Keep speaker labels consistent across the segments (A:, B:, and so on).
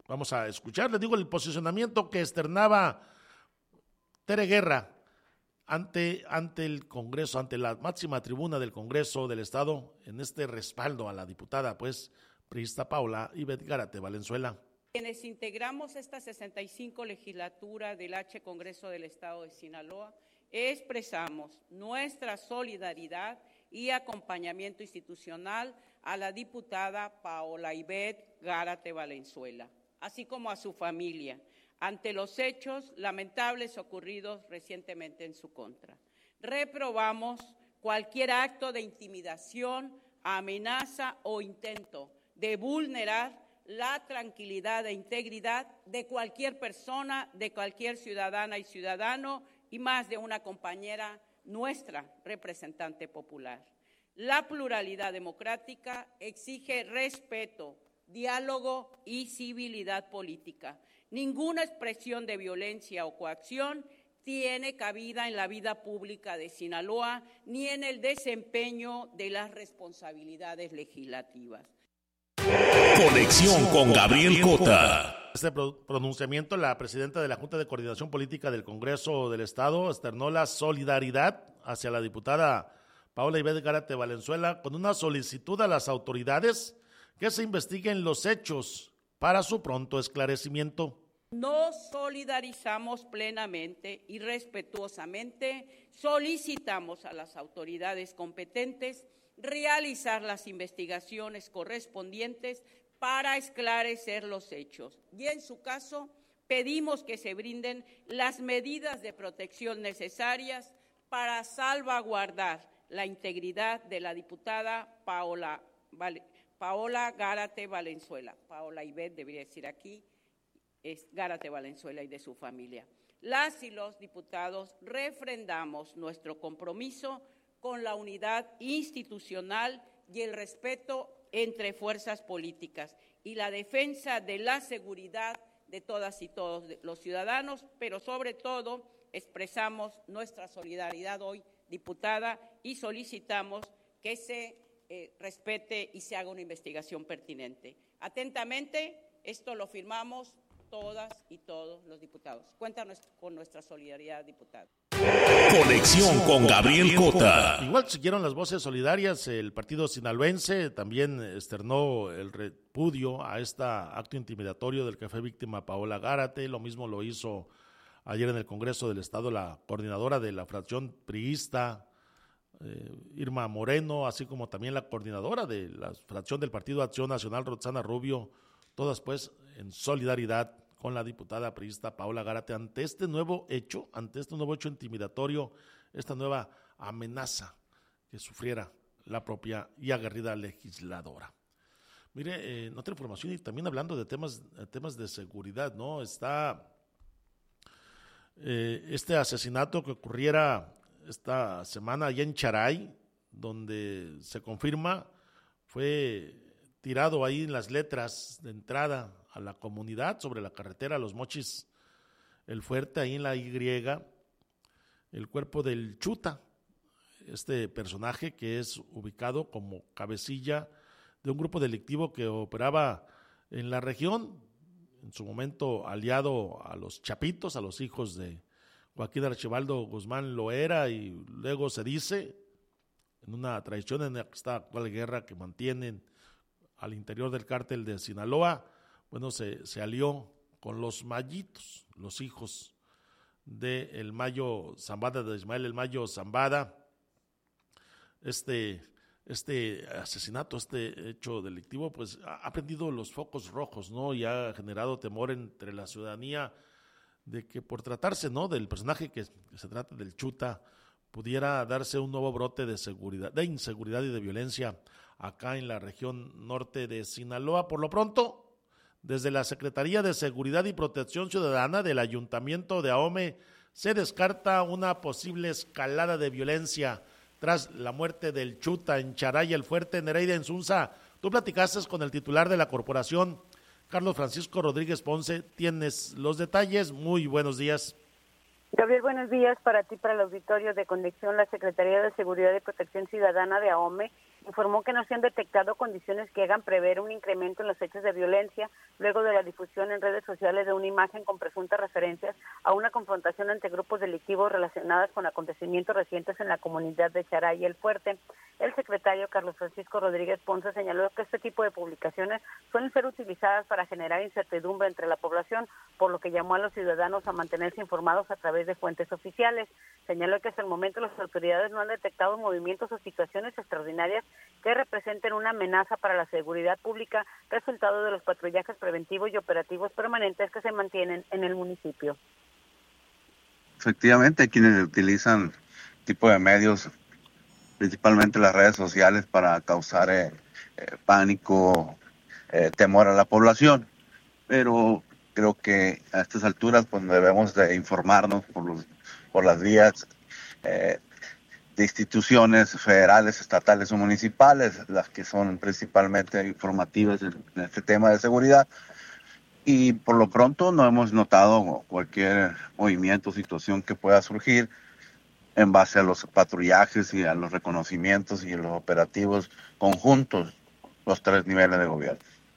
A: Vamos a escuchar, les digo, el posicionamiento que externaba Tere Guerra ante el Congreso, ante la máxima tribuna del Congreso del Estado, en este respaldo a la diputada, priista Paola Ivette Gárate Valenzuela.
B: Quienes integramos esta 65 legislatura del H Congreso del Estado de Sinaloa, expresamos nuestra solidaridad y acompañamiento institucional a la diputada Paola Ivette Gárate Valenzuela, así como a su familia, ante los hechos lamentables ocurridos recientemente en su contra. Reprobamos cualquier acto de intimidación, amenaza o intento de vulnerar la tranquilidad e integridad de cualquier persona, de cualquier ciudadana y ciudadano, y más de una compañera nuestra, representante popular. La pluralidad democrática exige respeto, diálogo y civilidad política. Ninguna expresión de violencia o coacción tiene cabida en la vida pública de Sinaloa ni en el desempeño de las responsabilidades legislativas.
C: Conexión con Gabriel Cota.
A: Este pronunciamiento, la presidenta de la Junta de Coordinación Política del Congreso del Estado externó la solidaridad hacia la diputada Paola Ivette Gárate Valenzuela con una solicitud a las autoridades que se investiguen los hechos para su pronto esclarecimiento.
B: Nos solidarizamos plenamente y respetuosamente, solicitamos a las autoridades competentes realizar las investigaciones correspondientes para esclarecer los hechos y, en su caso, pedimos que se brinden las medidas de protección necesarias para salvaguardar la integridad de la diputada Paola Gárate Valenzuela. Paola Ivette debería decir aquí, es Gárate Valenzuela y de su familia. Las y los diputados refrendamos nuestro compromiso con la unidad institucional y el respeto entre fuerzas políticas y la defensa de la seguridad de todas y todos los ciudadanos, pero sobre todo expresamos nuestra solidaridad hoy, diputada, y solicitamos que se respete y se haga una investigación pertinente. Atentamente, esto lo firmamos todas y todos los diputados. Cuéntanos con nuestra solidaridad, diputado.
C: Conexión con Gabriel Cota.
A: Igual siguieron las voces solidarias, el partido sinaloense también externó el repudio a este acto intimidatorio del que fue víctima Paola Gárate, lo mismo lo hizo ayer en el Congreso del Estado la coordinadora de la fracción priista, Irma Moreno, así como también la coordinadora de la fracción del Partido Acción Nacional, Roxana Rubio, todas pues en solidaridad con la diputada priista Paola Gárate ante este nuevo hecho intimidatorio, esta nueva amenaza que sufriera la propia y aguerrida legisladora. Mire, en otra información y también hablando de temas de seguridad, ¿no? Está este asesinato que ocurriera esta semana allá en Charay, donde se confirma fue tirado ahí en las letras de entrada a la comunidad sobre la carretera Los Mochis, El Fuerte, ahí en la Y, el cuerpo del Chuta, este personaje que es ubicado como cabecilla de un grupo delictivo que operaba en la región, en su momento aliado a los Chapitos, a los hijos de Joaquín Archibaldo Guzmán Loera, y luego se dice, en una traición en esta actual guerra que mantienen al interior del cártel de Sinaloa, bueno, se alió con los Mayitos, los hijos de el Mayo Zambada, de Ismael el Mayo Zambada. Este asesinato, este hecho delictivo, pues ha prendido los focos rojos, ¿no? Y ha generado temor entre la ciudadanía de que por tratarse, ¿no?, del personaje que se trata del Chuta, pudiera darse un nuevo brote de inseguridad y de violencia acá en la región norte de Sinaloa. Por lo pronto, desde la Secretaría de Seguridad y Protección Ciudadana del Ayuntamiento de Ahome se descarta una posible escalada de violencia tras la muerte del Chuta en Charay el Fuerte. Nereida Insunza, tú platicaste con el titular de la corporación, Carlos Francisco Rodríguez Ponce, tienes los detalles. Muy buenos días.
D: Gabriel, buenos días para ti, para el auditorio de Conexión. La Secretaría de Seguridad y Protección Ciudadana de Ahome informó que no se han detectado condiciones que hagan prever un incremento en los hechos de violencia luego de la difusión en redes sociales de una imagen con presuntas referencias a una confrontación entre grupos delictivos relacionadas con acontecimientos recientes en la comunidad de Charay y El Fuerte. El secretario Carlos Francisco Rodríguez Ponce señaló que este tipo de publicaciones suelen ser utilizadas para generar incertidumbre entre la población, por lo que llamó a los ciudadanos a mantenerse informados a través de fuentes oficiales. Señaló que hasta el momento las autoridades no han detectado movimientos o situaciones extraordinarias que representen una amenaza para la seguridad pública, resultado de los patrullajes preventivos y operativos permanentes que se mantienen en el municipio.
E: Efectivamente, hay quienes utilizan tipo de medios, principalmente las redes sociales, para causar pánico, temor a la población, pero creo que a estas alturas pues debemos de informarnos por las vías de instituciones federales, estatales o municipales, las que son principalmente informativas en este tema de seguridad, y por lo pronto no hemos notado cualquier movimiento o situación que pueda surgir en base a los patrullajes y a los reconocimientos y a los operativos conjuntos, los 3 niveles de gobierno.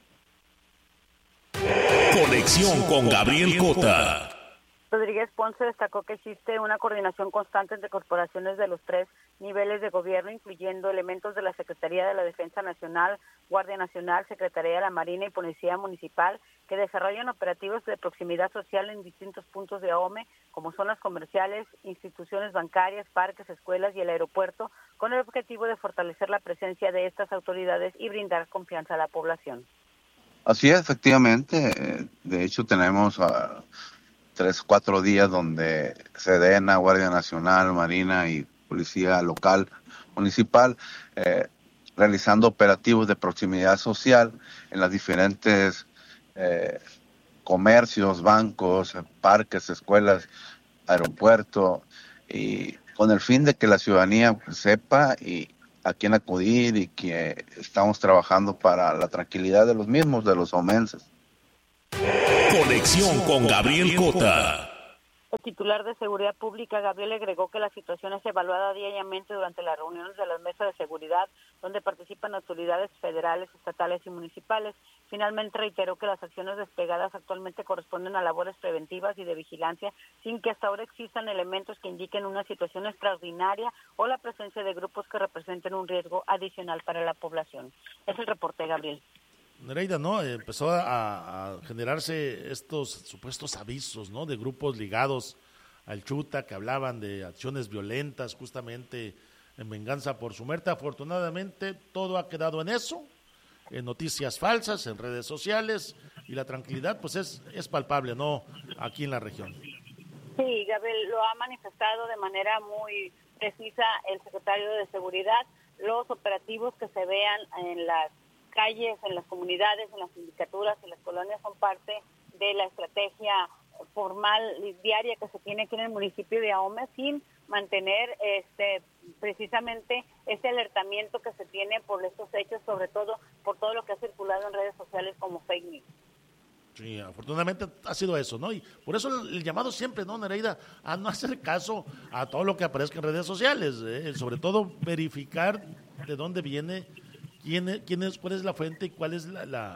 C: Conexión con Gabriel Cota.
D: Rodríguez Ponce destacó que existe una coordinación constante entre corporaciones de los 3 niveles de gobierno, incluyendo elementos de la Secretaría de la Defensa Nacional, Guardia Nacional, Secretaría de la Marina y Policía Municipal, que desarrollan operativos de proximidad social en distintos puntos de AOME, como zonas comerciales, instituciones bancarias, parques, escuelas y el aeropuerto, con el objetivo de fortalecer la presencia de estas autoridades y brindar confianza a la población.
E: Así es, efectivamente. De hecho, tenemos 3-4 días donde Sedena, Guardia Nacional, Marina y Policía Local, Municipal, realizando operativos de proximidad social en las diferentes comercios, bancos, parques, escuelas, aeropuerto, y con el fin de que la ciudadanía sepa y a quién acudir, y que estamos trabajando para la tranquilidad de los mismos, de los omenses.
C: Conexión con Gabriel Cota.
D: El titular de Seguridad Pública, Gabriel, agregó que la situación es evaluada diariamente durante las reuniones de las mesas de seguridad, donde participan autoridades federales, estatales y municipales. Finalmente reiteró que las acciones desplegadas actualmente corresponden a labores preventivas y de vigilancia, sin que hasta ahora existan elementos que indiquen una situación extraordinaria o la presencia de grupos que representen un riesgo adicional para la población. Es el reporte, Gabriel.
A: Nereida, ¿no? Empezó a generarse estos supuestos avisos, ¿no? De grupos ligados al Chuta que hablaban de acciones violentas justamente en venganza por su muerte. Afortunadamente todo ha quedado en eso, en noticias falsas, en redes sociales, y la tranquilidad pues es palpable, ¿no? Aquí en la región.
D: Sí, Gabriel, lo ha manifestado de manera muy precisa el secretario de Seguridad. Los operativos que se vean en las calles, en las comunidades, en las sindicaturas, en las colonias son parte de la estrategia formal y diaria que se tiene aquí en el municipio de Ahome, sin mantener precisamente este alertamiento que se tiene por estos hechos, sobre todo por todo lo que ha circulado en redes sociales como fake news.
A: Sí, afortunadamente ha sido eso, ¿no? Y por eso el llamado siempre, ¿no, Nereida? A no hacer caso a todo lo que aparezca en redes sociales, sobre todo verificar de dónde viene, cuál es la fuente y cuál es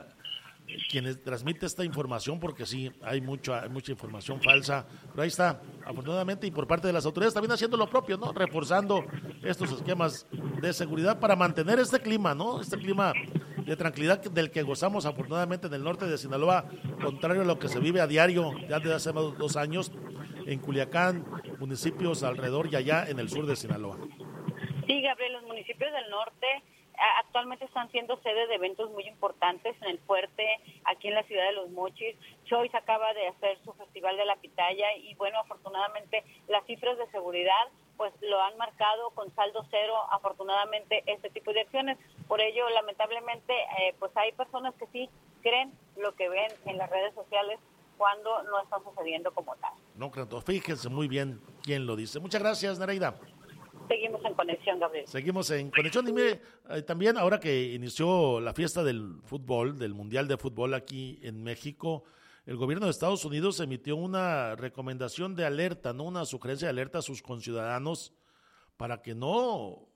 A: quien transmite esta información, porque sí, hay mucha información falsa, pero ahí está, afortunadamente, y por parte de las autoridades también haciendo lo propio, ¿no? Reforzando estos esquemas de seguridad para mantener este clima, ¿no? Este clima de tranquilidad del que gozamos afortunadamente en el norte de Sinaloa, contrario a lo que se vive a diario ya desde hace 2 años en Culiacán, municipios alrededor y allá en el sur de Sinaloa.
D: Sí, Gabriel, los municipios del norte actualmente están siendo sede de eventos muy importantes en El Fuerte, aquí en la ciudad de Los Mochis. Choice acaba de hacer su Festival de la Pitaya y bueno, afortunadamente las cifras de seguridad pues lo han marcado con saldo cero, afortunadamente, este tipo de acciones. Por ello, lamentablemente, pues hay personas que sí creen lo que ven en las redes sociales cuando no está sucediendo como tal.
A: No, claro, fíjense muy bien quién lo dice. Muchas gracias, Nereida.
D: Seguimos en conexión, Gabriel.
A: Seguimos en conexión y mire, también ahora que inició la fiesta del fútbol, del Mundial de Fútbol aquí en México, el gobierno de Estados Unidos emitió una recomendación de alerta, no una sugerencia de alerta a sus conciudadanos para que no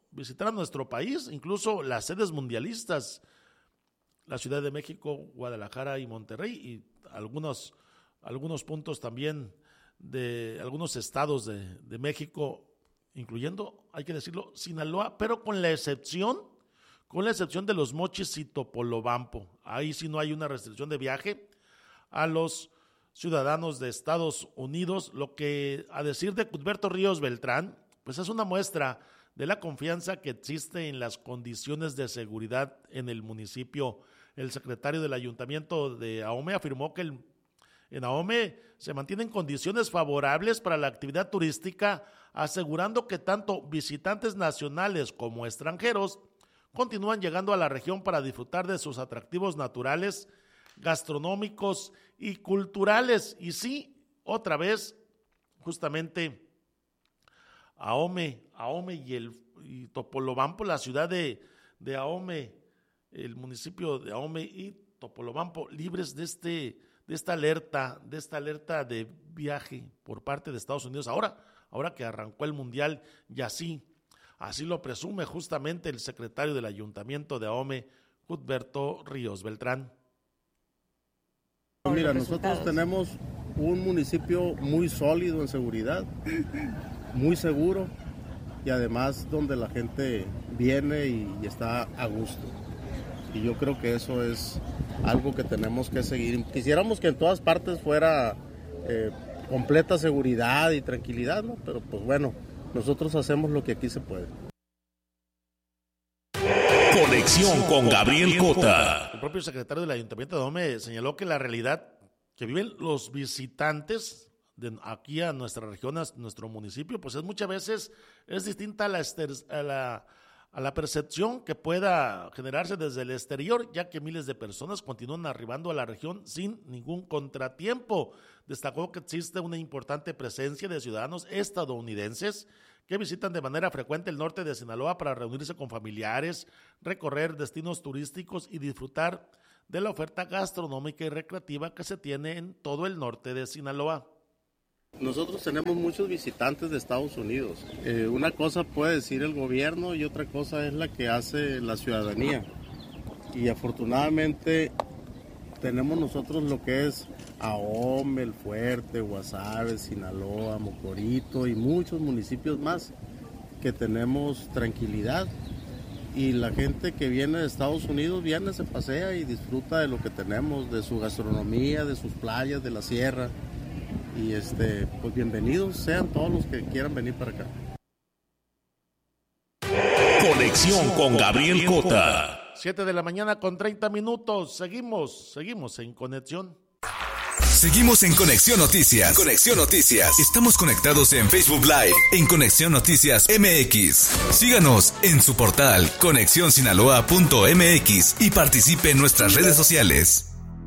A: visitar a nuestro país, incluso las sedes mundialistas, la Ciudad de México, Guadalajara y Monterrey, y algunos puntos también de algunos estados de México, incluyendo, hay que decirlo, Sinaloa, pero con la excepción de Los Mochis y Topolobampo. Ahí sí no hay una restricción de viaje a los ciudadanos de Estados Unidos, lo que, a decir de Cuthberto Ríos Beltrán, pues es una muestra de la confianza que existe en las condiciones de seguridad en el municipio. El secretario del Ayuntamiento de Ahome afirmó que en Ahome se mantienen condiciones favorables para la actividad turística, asegurando que tanto visitantes nacionales como extranjeros continúan llegando a la región para disfrutar de sus atractivos naturales, gastronómicos y culturales. Y sí, otra vez, justamente Ahome y Topolobampo, la ciudad de Ahome, el municipio de Ahome y Topolobampo, libres de esta alerta de viaje por parte de Estados Unidos. Ahora que arrancó el Mundial, y así lo presume justamente el secretario del Ayuntamiento de Ahome, Cuthberto Ríos Beltrán.
F: Mira, nosotros tenemos un municipio muy sólido en seguridad, muy seguro, y además donde la gente viene y está a gusto. Y yo creo que eso es algo que tenemos que seguir. Quisiéramos que en todas partes fuera completa seguridad y tranquilidad, ¿no? Pero pues bueno, nosotros hacemos lo que aquí se puede.
C: Conexión con Gabriel Cota.
A: El propio secretario del Ayuntamiento de Ahome señaló que la realidad que viven los visitantes aquí a nuestra región, a nuestro municipio, pues muchas veces es distinta a la percepción que pueda generarse desde el exterior, ya que miles de personas continúan arribando a la región sin ningún contratiempo. Destacó que existe una importante presencia de ciudadanos estadounidenses que visitan de manera frecuente el norte de Sinaloa para reunirse con familiares, recorrer destinos turísticos y disfrutar de la oferta gastronómica y recreativa que se tiene en todo el norte de Sinaloa.
F: Nosotros tenemos muchos visitantes de Estados Unidos. Una cosa puede decir el gobierno y otra cosa es la que hace la ciudadanía. Y afortunadamente tenemos nosotros lo que es Ahome, El Fuerte, Guasave, Sinaloa, Mocorito y muchos municipios más que tenemos tranquilidad. Y la gente que viene de Estados Unidos viene, se pasea y disfruta de lo que tenemos, de su gastronomía, de sus playas, de la sierra. Y pues bienvenidos sean todos los que quieran venir para acá.
C: Conexión con Gabriel Cota.
A: 7 de la mañana con 30 minutos. Seguimos en conexión.
G: Seguimos en Conexión Noticias. Conexión Noticias. Estamos conectados en Facebook Live, en Conexión Noticias MX. Síganos en su portal conexionsinaloa.mx y participe en nuestras redes sociales.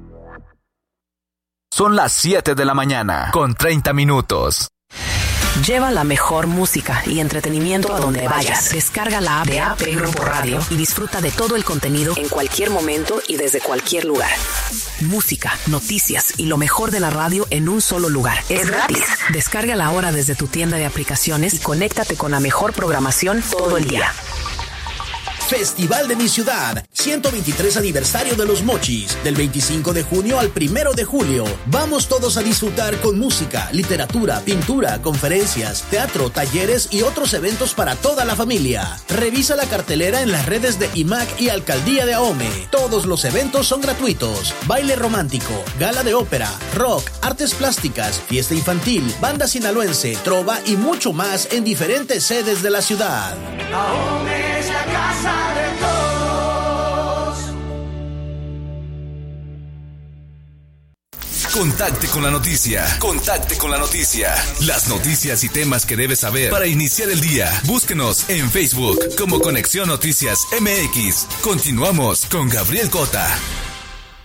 H: Son las 7 de la mañana, con 30 minutos.
I: Lleva la mejor música y entretenimiento a donde vayas. Descarga la app de AP Grupo Radio y disfruta de todo el contenido en cualquier momento y desde cualquier lugar. Música, noticias y lo mejor de la radio en un solo lugar. Es gratis. Descárgala ahora desde tu tienda de aplicaciones y conéctate con la mejor programación todo el día.
J: Festival de mi ciudad, 123 aniversario de Los Mochis, del 25 de junio al 1 de julio. Vamos todos a disfrutar con música, literatura, pintura, conferencias, teatro, talleres y otros eventos para toda la familia. Revisa la cartelera en las redes de IMAC y Alcaldía de Ahome. Todos los eventos son gratuitos. Baile romántico, gala de ópera, rock, artes plásticas, fiesta infantil, banda sinaloense, trova y mucho más en diferentes sedes de la ciudad.
K: Ahome es la casa de todos.
G: Contacte con la noticia. Contacte con la noticia. Las noticias y temas que debes saber para iniciar el día. Búsquenos en Facebook como Conexión Noticias MX. Continuamos con Gabriel Cota.